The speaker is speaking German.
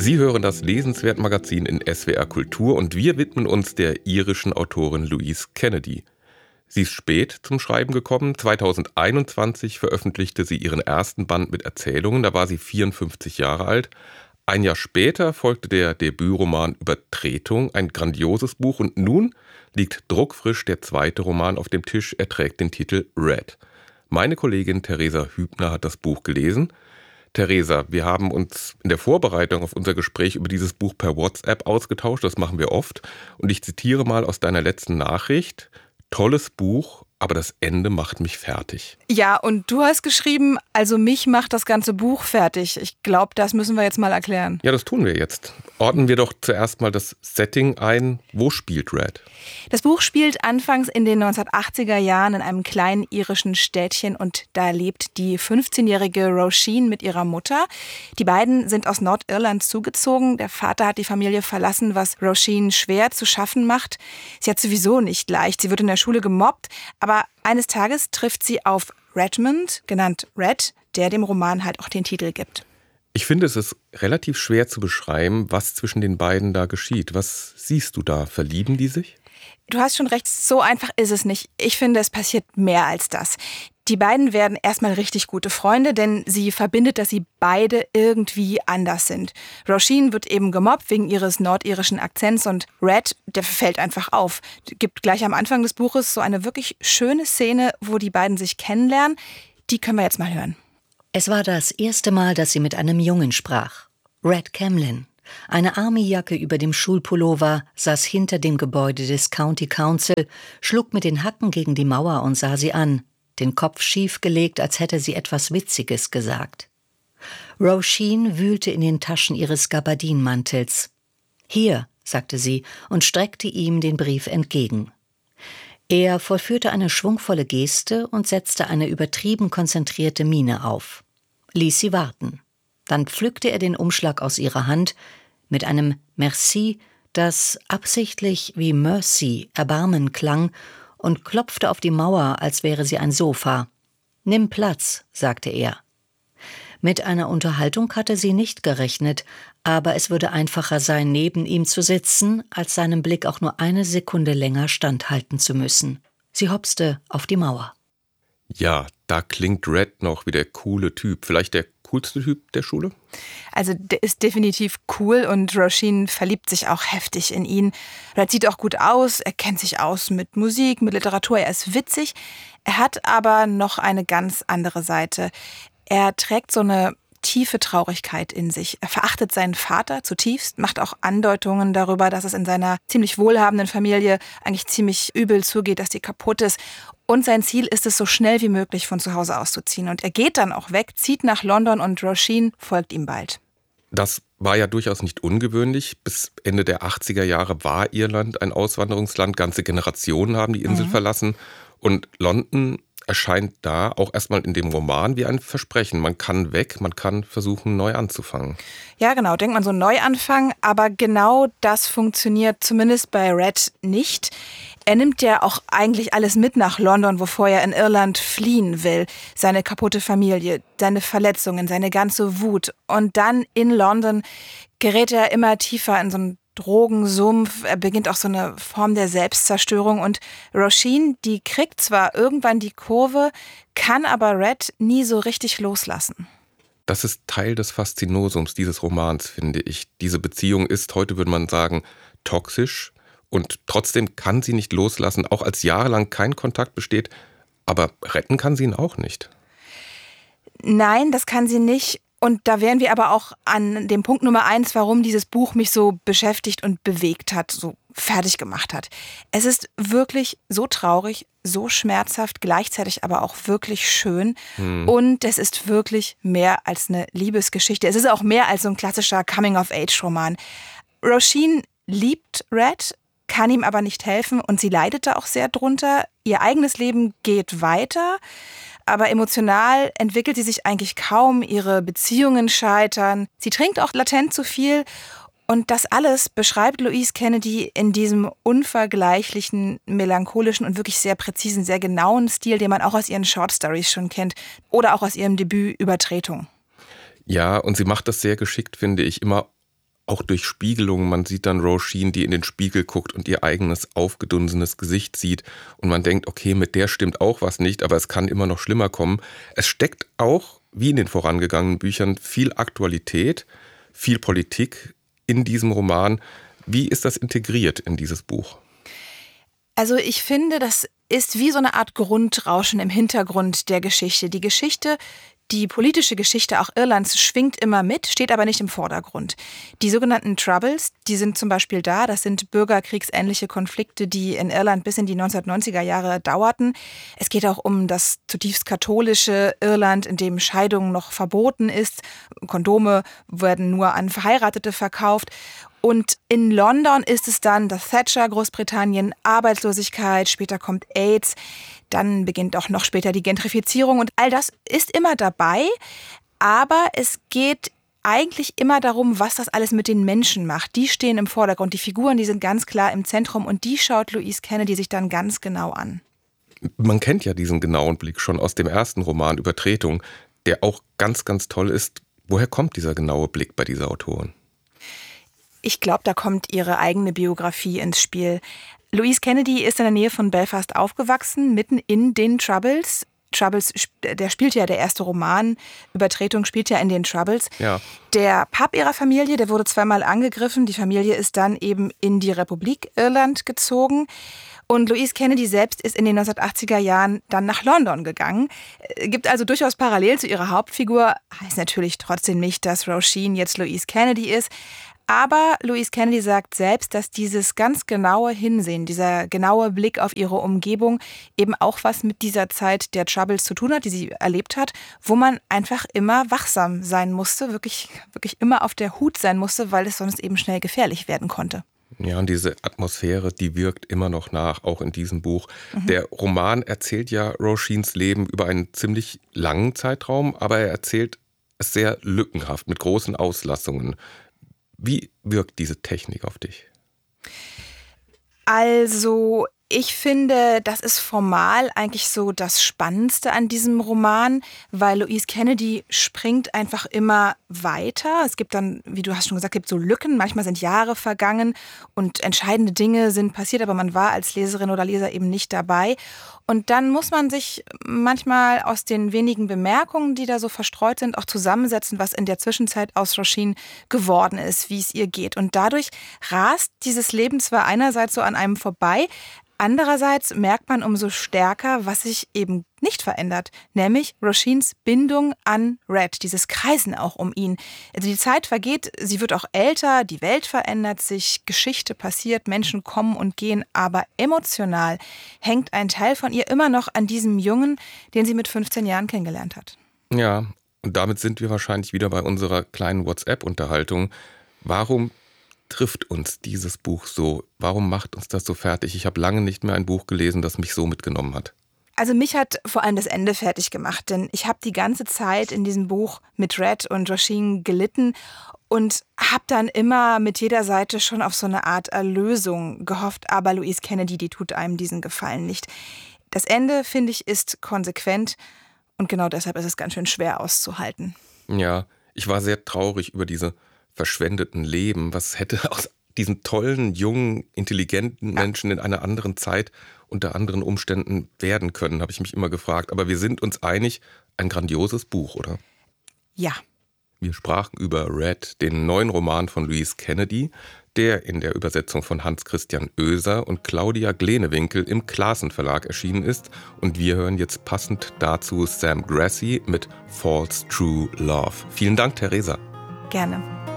Sie hören das Lesenswert-Magazin in SWR Kultur und wir widmen uns der irischen Autorin Louise Kennedy. Sie ist spät zum Schreiben gekommen. 2021 veröffentlichte sie ihren ersten Band mit Erzählungen, da war sie 54 Jahre alt. Ein Jahr später folgte der Debütroman Übertretung, ein grandioses Buch, und nun liegt druckfrisch der zweite Roman auf dem Tisch. Er trägt den Titel Red. Meine Kollegin Theresa Hübner hat das Buch gelesen. Theresa, wir haben uns in der Vorbereitung auf unser Gespräch über dieses Buch per WhatsApp ausgetauscht, das machen wir oft. Und ich zitiere mal aus deiner letzten Nachricht: Tolles Buch, aber das Ende macht mich fertig. Ja, und du hast geschrieben, also mich macht das ganze Buch fertig. Ich glaube, das müssen wir jetzt mal erklären. Ja, das tun wir jetzt. Ordnen wir doch zuerst mal das Setting ein. Wo spielt Red? Das Buch spielt anfangs in den 1980er Jahren in einem kleinen irischen Städtchen und da lebt die 15-jährige Roisin mit ihrer Mutter. Die beiden sind aus Nordirland zugezogen. Der Vater hat die Familie verlassen, was Roisin schwer zu schaffen macht. Sie hat sowieso nicht leicht. Sie wird in der Schule gemobbt, aber eines Tages trifft sie auf Redmond, genannt Red, der dem Roman halt auch den Titel gibt. Ich finde, es ist relativ schwer zu beschreiben, was zwischen den beiden da geschieht. Was siehst du da? Verlieben die sich? Du hast schon recht, so einfach ist es nicht. Ich finde, es passiert mehr als das. Die beiden werden erstmal richtig gute Freunde, denn sie verbindet, dass sie beide irgendwie anders sind. Roisin wird eben gemobbt wegen ihres nordirischen Akzents und Red, der fällt einfach auf. Gibt gleich am Anfang des Buches so eine wirklich schöne Szene, wo die beiden sich kennenlernen. Die können wir jetzt mal hören. Es war das erste Mal, dass sie mit einem Jungen sprach. Red Camlin. Eine Armyjacke über dem Schulpullover, saß hinter dem Gebäude des County Council, schlug mit den Hacken gegen die Mauer und sah sie an, den Kopf schief gelegt, als hätte sie etwas Witziges gesagt. Roisin wühlte in den Taschen ihres Gabardinmantels. »Hier«, sagte sie und streckte ihm den Brief entgegen. Er vollführte eine schwungvolle Geste und setzte eine übertrieben konzentrierte Miene auf. Ließ sie warten. Dann pflückte er den Umschlag aus ihrer Hand mit einem Merci, das absichtlich wie Mercy, Erbarmen klang, und klopfte auf die Mauer, als wäre sie ein Sofa. »Nimm Platz«, sagte er. Mit einer Unterhaltung hatte sie nicht gerechnet, aber es würde einfacher sein, neben ihm zu sitzen, als seinem Blick auch nur eine Sekunde länger standhalten zu müssen. Sie hopste auf die Mauer. Ja, da klingt Red noch wie der coole Typ. Vielleicht der coolste Typ der Schule? Also der ist definitiv cool und Roisin verliebt sich auch heftig in ihn. Red sieht auch gut aus, er kennt sich aus mit Musik, mit Literatur, er ist witzig. Er hat aber noch eine ganz andere Seite. Er trägt so eine tiefe Traurigkeit in sich. Er verachtet seinen Vater zutiefst, macht auch Andeutungen darüber, dass es in seiner ziemlich wohlhabenden Familie eigentlich ziemlich übel zugeht, dass die kaputt ist. Und sein Ziel ist es, so schnell wie möglich von zu Hause auszuziehen. Und er geht dann auch weg, zieht nach London und Roisin folgt ihm bald. Das war ja durchaus nicht ungewöhnlich. Bis Ende der 80er Jahre war Irland ein Auswanderungsland. Ganze Generationen haben die Insel verlassen. Und London erscheint da auch erstmal in dem Roman wie ein Versprechen. Man kann weg, man kann versuchen, neu anzufangen. Ja, genau, denkt man so Neuanfang, aber genau das funktioniert zumindest bei Red nicht. Er nimmt ja auch eigentlich alles mit nach London, wovor er in Irland fliehen will. Seine kaputte Familie, seine Verletzungen, seine ganze Wut. Und dann in London gerät er immer tiefer in so einen Drogensumpf, er beginnt auch so eine Form der Selbstzerstörung und Roisin, die kriegt zwar irgendwann die Kurve, kann aber Red nie so richtig loslassen. Das ist Teil des Faszinosums dieses Romans, finde ich. Diese Beziehung ist, heute würde man sagen, toxisch und trotzdem kann sie nicht loslassen, auch als jahrelang kein Kontakt besteht, aber retten kann sie ihn auch nicht. Nein, das kann sie nicht. Und da wären wir aber auch an dem Punkt Nummer 1, warum dieses Buch mich so beschäftigt und bewegt hat, so fertig gemacht hat. Es ist wirklich so traurig, so schmerzhaft, gleichzeitig aber auch wirklich schön. Und es ist wirklich mehr als eine Liebesgeschichte. Es ist auch mehr als so ein klassischer Coming-of-Age-Roman. Roisin liebt Red, kann ihm aber nicht helfen und sie leidet da auch sehr drunter. Ihr eigenes Leben geht weiter. Aber emotional entwickelt sie sich eigentlich kaum, ihre Beziehungen scheitern. Sie trinkt auch latent zu viel. Und das alles beschreibt Louise Kennedy in diesem unvergleichlichen, melancholischen und wirklich sehr präzisen, sehr genauen Stil, den man auch aus ihren Shortstories schon kennt oder auch aus ihrem Debüt Übertretung. Ja, und sie macht das sehr geschickt, finde ich, immer auch durch Spiegelungen. Man sieht dann Roisin, die in den Spiegel guckt und ihr eigenes aufgedunsenes Gesicht sieht. Und man denkt, okay, mit der stimmt auch was nicht, aber es kann immer noch schlimmer kommen. Es steckt auch, wie in den vorangegangenen Büchern, viel Aktualität, viel Politik in diesem Roman. Wie ist das integriert in dieses Buch? Also ich finde, das ist wie so eine Art Grundrauschen im Hintergrund der Geschichte. Die politische Geschichte auch Irlands schwingt immer mit, steht aber nicht im Vordergrund. Die sogenannten Troubles, die sind zum Beispiel da. Das sind bürgerkriegsähnliche Konflikte, die in Irland bis in die 1990er Jahre dauerten. Es geht auch um das zutiefst katholische Irland, in dem Scheidung noch verboten ist. Kondome werden nur an Verheiratete verkauft. Und in London ist es dann das Thatcher, Großbritannien, Arbeitslosigkeit, später kommt AIDS, dann beginnt auch noch später die Gentrifizierung und all das ist immer dabei, aber es geht eigentlich immer darum, was das alles mit den Menschen macht. Die stehen im Vordergrund, die Figuren, die sind ganz klar im Zentrum und die schaut Louise Kennedy sich dann ganz genau an. Man kennt ja diesen genauen Blick schon aus dem ersten Roman Übertretung, der auch ganz, ganz toll ist. Woher kommt dieser genaue Blick bei dieser Autorin? Ich glaube, da kommt ihre eigene Biografie ins Spiel. Louise Kennedy ist in der Nähe von Belfast aufgewachsen, mitten in den Troubles. Der spielt ja, der erste Roman, Übertretung spielt ja in den Troubles. Ja. Der Pub ihrer Familie, der wurde zweimal angegriffen. Die Familie ist dann eben in die Republik Irland gezogen. Und Louise Kennedy selbst ist in den 1980er Jahren dann nach London gegangen. Gibt also durchaus parallel zu ihrer Hauptfigur. Heißt natürlich trotzdem nicht, dass Roisin jetzt Louise Kennedy ist. Aber Louise Kennedy sagt selbst, dass dieses ganz genaue Hinsehen, dieser genaue Blick auf ihre Umgebung eben auch was mit dieser Zeit der Troubles zu tun hat, die sie erlebt hat, wo man einfach immer wachsam sein musste, wirklich immer auf der Hut sein musste, weil es sonst eben schnell gefährlich werden konnte. Ja, und diese Atmosphäre, die wirkt immer noch nach, auch in diesem Buch. Der Roman erzählt ja Roisins Leben über einen ziemlich langen Zeitraum, aber er erzählt es sehr lückenhaft, mit großen Auslassungen. Wie wirkt diese Technik auf dich? Also, ich finde, das ist formal eigentlich so das Spannendste an diesem Roman, weil Louise Kennedy springt einfach immer weiter. Es gibt dann, wie du hast schon gesagt, gibt so Lücken. Manchmal sind Jahre vergangen und entscheidende Dinge sind passiert, aber man war als Leserin oder Leser eben nicht dabei. Und dann muss man sich manchmal aus den wenigen Bemerkungen, die da so verstreut sind, auch zusammensetzen, was in der Zwischenzeit aus Roisin geworden ist, wie es ihr geht. Und dadurch rast dieses Leben zwar einerseits so an einem vorbei, andererseits merkt man umso stärker, was sich eben nicht verändert, nämlich Roisins Bindung an Red, dieses Kreisen auch um ihn. Also die Zeit vergeht, sie wird auch älter, die Welt verändert sich, Geschichte passiert, Menschen kommen und gehen, aber emotional hängt ein Teil von ihr immer noch an diesem Jungen, den sie mit 15 Jahren kennengelernt hat. Ja, und damit sind wir wahrscheinlich wieder bei unserer kleinen WhatsApp-Unterhaltung. Warum trifft uns dieses Buch so? Warum macht uns das so fertig? Ich habe lange nicht mehr ein Buch gelesen, das mich so mitgenommen hat. Also mich hat vor allem das Ende fertig gemacht, denn ich habe die ganze Zeit in diesem Buch mit Red und Roisin gelitten und habe dann immer mit jeder Seite schon auf so eine Art Erlösung gehofft, aber Louise Kennedy, die tut einem diesen Gefallen nicht. Das Ende, finde ich, ist konsequent und genau deshalb ist es ganz schön schwer auszuhalten. Ja, ich war sehr traurig über diese verschwendeten Leben. Was hätte aus diesen tollen, jungen, intelligenten Menschen in einer anderen Zeit unter anderen Umständen werden können, habe ich mich immer gefragt. Aber wir sind uns einig, ein grandioses Buch, oder? Ja. Wir sprachen über Red, den neuen Roman von Louise Kennedy, der in der Übersetzung von Hans-Christian Oeser und Claudia Glenewinkel im Classen Verlag erschienen ist. Und wir hören jetzt passend dazu Sam Grassi mit False True Love. Vielen Dank, Theresa. Gerne.